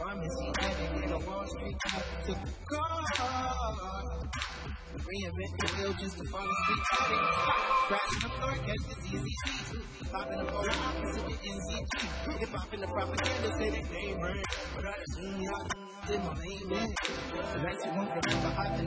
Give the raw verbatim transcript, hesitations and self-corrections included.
farming, see that in a Wall Street to the car. Reinvent the wheel just to fall asleep. Scratching the floor, catch the Z Z C. Popping the polar opposite the N Z T. Hip hop in the propaganda, say they name right. But I assume y'all did my main man. The rest you won't remember, I've been